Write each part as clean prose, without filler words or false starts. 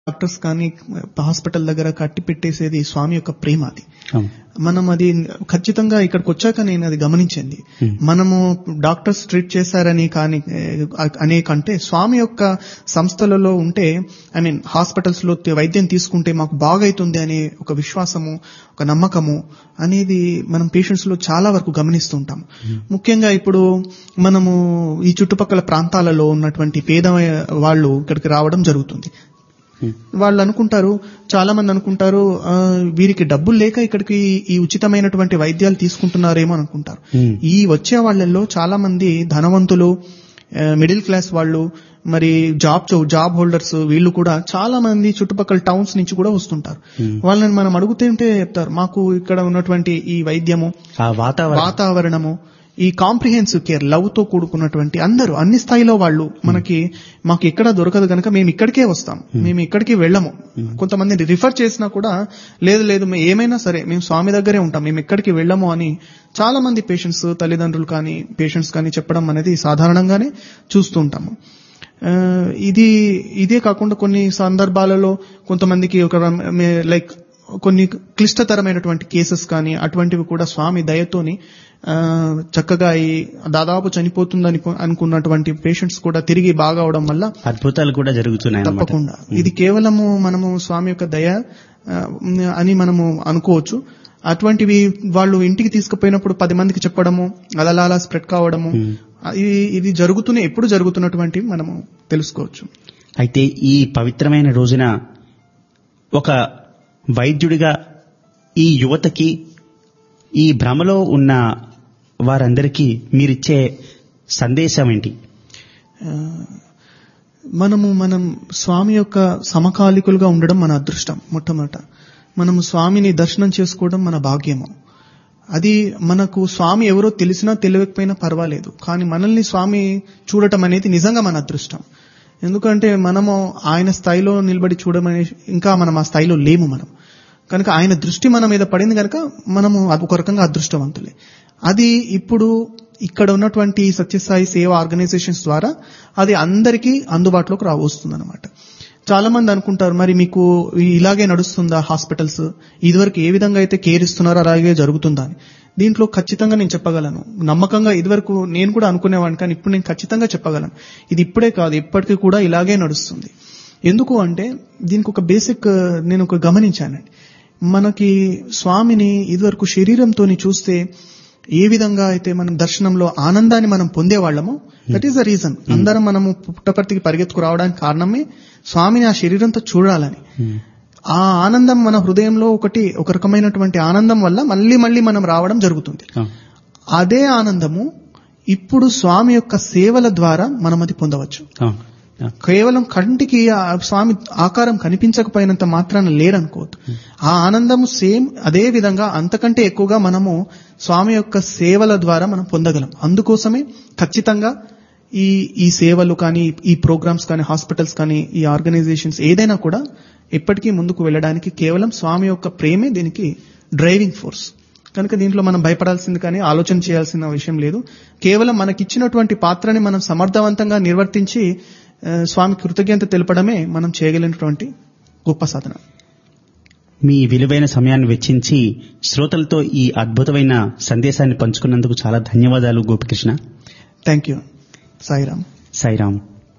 Doctors కానీ hospital దగ్గర కట్టి పెట్టేసేది స్వామి యొక్క ప్రేమ. అది మనం అది ఖచ్చితంగా ఇక్కడికి వచ్చాక నేను అది గమనించింది. మనము డాక్టర్స్ ట్రీట్ చేశారని కానీ అనే కంటే స్వామి యొక్క సంస్థలలో ఉంటే, ఐ మీన్ హాస్పిటల్స్ లో వైద్యం తీసుకుంటే మాకు బాగైతుంది అనే ఒక విశ్వాసము, ఒక నమ్మకము అనేది మనం పేషెంట్స్ లో చాలా వరకు గమనిస్తుంటాం. ముఖ్యంగా ఇప్పుడు మనము ఈ చుట్టుపక్కల ప్రాంతాలలో ఉన్నటువంటి పేద వాళ్ళు ఇక్కడికి రావడం జరుగుతుంది. వాళ్ళు అనుకుంటారు, చాలా మంది అనుకుంటారు, వీరికి డబ్బులు లేక ఇక్కడికి ఈ ఉచితమైనటువంటి వైద్యాలు తీసుకుంటున్నారేమో అనుకుంటారు. ఈ వచ్చే వాళ్ళల్లో చాలా మంది ధనవంతులు, మిడిల్ క్లాస్ వాళ్ళు, మరి జాబ్ హోల్డర్స్, వీళ్ళు కూడా చాలా మంది చుట్టుపక్కల టౌన్స్ నుంచి కూడా వస్తుంటారు. వాళ్ళని మనం అడుగుతుంటే చెప్తారు, మాకు ఇక్కడ ఉన్నటువంటి ఈ వైద్యము, వాతావరణము, ఈ కాంప్రిహెన్సివ్ కేర్, లవ్ తో కూడుకున్నటువంటి అందరూ అన్ని స్థాయిలో వాళ్ళు మాకు ఎక్కడ దొరకదు కనుక మేము ఇక్కడికే వస్తాం, మేము ఇక్కడికి వెళ్ళము. కొంతమంది రిఫర్ చేసినా కూడా లేదు ఏమైనా సరే మేము స్వామి దగ్గరే ఉంటాం, మేము ఎక్కడికి వెళ్ళము అని చాలా మంది పేషెంట్స్, తల్లిదండ్రులు కానీ పేషెంట్స్ కానీ చెప్పడం అనేది సాధారణంగానే చూస్తూ ఉంటాము. ఇదే కాకుండా కొన్ని సందర్భాలలో కొంతమందికి లైక్ కొన్ని క్లిష్టతరమైనటువంటి కేసెస్ కానీ అటువంటివి కూడా స్వామి దయతోని చక్కగా దాదాపు చనిపోతుందని అనుకున్నటువంటి పేషెంట్స్ కూడా తిరిగి బాగా అవడం వల్ల అద్భుతాలు కూడా జరుగుతున్నాయి. తప్పకుండా ఇది కేవలము మనము స్వామి యొక్క దయ అని మనము అనుకోవచ్చు. అటువంటివి వాళ్ళు ఇంటికి తీసుకుపోయినప్పుడు 10 మందికి చెప్పడము, అలా స్ప్రెడ్ కావడము, ఇది ఎప్పుడు జరుగుతున్నటువంటివి మనము తెలుసుకోవచ్చు. అయితే ఈ పవిత్రమైన రోజున ఒక వైద్యుడిగా ఈ యువతకి, ఈ భ్రమలో ఉన్న వారందరికీ మీరిచ్చే సందేశం ఏంటి? మనం స్వామి యొక్క సమకాలికులుగా ఉండడం మన అదృష్టం. మొట్టమొదట మనము స్వామిని దర్శనం చేసుకోవడం మన భాగ్యము. అది మనకు స్వామి ఎవరో తెలిసినా తెలియకపోయినా పర్వాలేదు, కానీ మనల్ని స్వామి చూడటం అనేది నిజంగా మన అదృష్టం. ఎందుకంటే మనము ఆయన స్థాయిలో నిలబడి చూడమనే, ఇంకా మనం ఆ స్థాయిలో లేము మనం కనుక ఆయన దృష్టి మన మీద పడింది కనుక మనము ఒక రకంగా అదృష్టవంతులే. అది ఇప్పుడు ఇక్కడ ఉన్నటువంటి సత్యసాయి సేవా ఆర్గనైజేషన్స్ ద్వారా అది అందరికీ అందుబాటులోకి వస్తుందన్నమాట. చాలా మంది అనుకుంటారు, మరి మీకు ఇలాగే నడుస్తుందా హాస్పిటల్స్, ఇదివరకు ఏ విధంగా అయితే కేర్ ఇస్తున్నారో అలాగే జరుగుతుందా అని. దీంట్లో ఖచ్చితంగా నేను చెప్పగలను, నమ్మకంగా ఇదివరకు నేను కూడా అనుకునేవాడిని, కానీ ఇప్పుడు నేను ఖచ్చితంగా చెప్పగలను, ఇది ఇప్పుడే కాదు ఇప్పటికీ కూడా ఇలాగే నడుస్తుంది. ఎందుకు అంటే దీనికి ఒక బేసిక్ నేను గమనించానండి. మనకి స్వామిని ఇదివరకు శరీరంతో చూస్తే ఏ విధంగా అయితే మనం దర్శనంలో ఆనందాన్ని మనం పొందేవాళ్ళమో, దట్ ఈస్ ద రీజన్. అందరం మనము పుట్టపర్తికి పరిగెత్తుకు రావడానికి కారణమే స్వామిని ఆ శరీరంతో చూడాలని. ఆ ఆనందం మన హృదయంలో ఒక రకమైనటువంటి ఆనందం వల్ల మళ్ళీ మనం రావడం జరుగుతుంది. అదే ఆనందము ఇప్పుడు స్వామి యొక్క సేవల ద్వారా మనం అది పొందవచ్చు. కేవలం కంటికి స్వామి ఆకారం కనిపించకపోయినంత మాత్రాన లేరనుకోవద్దు. ఆ ఆనందము సేమ్ అదే విధంగా అంతకంటే ఎక్కువగా మనము స్వామి యొక్క సేవల ద్వారా మనం పొందగలం. అందుకోసమే ఖచ్చితంగా ఈ సేవలు కానీ, ఈ ప్రోగ్రామ్స్ కానీ, హాస్పిటల్స్ కానీ, ఈ ఆర్గనైజేషన్స్ ఏదైనా కూడా ఎప్పటికీ ముందుకు వెళ్ళడానికి కేవలం స్వామి యొక్క ప్రేమే దీనికి డ్రైవింగ్ ఫోర్స్. కనుక దీంట్లో మనం భయపడాల్సింది కానీ ఆలోచన చేయాల్సిన విషయం లేదు. కేవలం మనకిచ్చినటువంటి పాత్రని మనం సమర్థవంతంగా నిర్వర్తించి స్వామి కృతజ్ఞత తెలపడమే మనం చేయగలిగినటువంటి గొప్ప సాధన. మీ విలువైన సమయాన్ని వెచ్చించి శ్రోతలతో ఈ అద్భుతమైన సందేశాన్ని పంచుకున్నందుకు చాలా ధన్యవాదాలు గోపికృష్ణ. Thank you. సాయిరామ్. సాయిరామ్.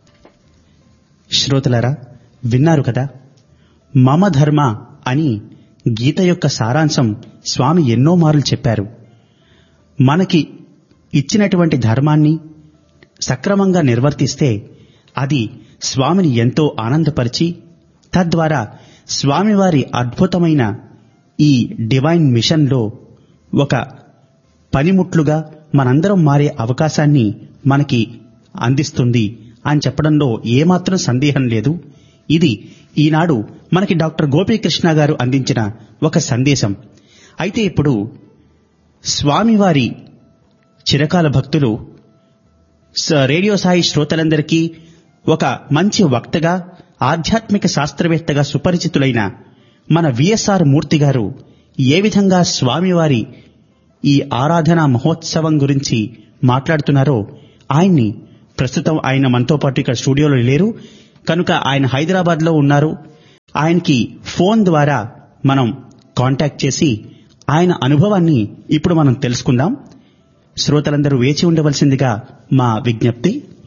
శ్రోతలారా, విన్నారు కదా, మమ ధర్మ అని గీత యొక్క సారాంశం స్వామి ఎన్నో మార్లు చెప్పారు. మనకి ఇచ్చినటువంటి ధర్మాన్ని సక్రమంగా నిర్వర్తిస్తే అది స్వామిని ఎంతో ఆనందపరిచి, తద్వారా స్వామివారి అద్భుతమైన ఈ డివైన్ మిషన్లో ఒక పనిముట్లుగా మనందరం మారే అవకాశాన్ని మనకి అందిస్తుంది అని చెప్పడంలో ఏమాత్రం సందేహం లేదు. ఇది ఈనాడు మనకి డాక్టర్ గోపీకృష్ణ గారు అందించిన ఒక సందేశం. అయితే ఇప్పుడు స్వామివారి చిరకాల భక్తులు, రేడియో సాయి శ్రోతలందరికీ ఒక మంచి వక్తగా, ఆధ్యాత్మిక శాస్త్రవేత్తగా సుపరిచితులైన మన విఎస్ఆర్ మూర్తి గారు ఏ విధంగా స్వామివారి ఈ ఆరాధనా మహోత్సవం గురించి మాట్లాడుతున్నారో, ఆయన్ని ప్రస్తుతం ఆయన మనతో పాటు ఇక్కడ స్టూడియోలో లేరు కనుక ఆయన హైదరాబాద్ లో ఉన్నారు. ఆయనకి ఫోన్ ద్వారా మనం కాంటాక్ట్ చేసి ఆయన అనుభవాన్ని ఇప్పుడు మనం తెలుసుకుందాం. శ్రోతలందరూ వేచి ఉండవలసిందిగా మా విజ్ఞప్తి.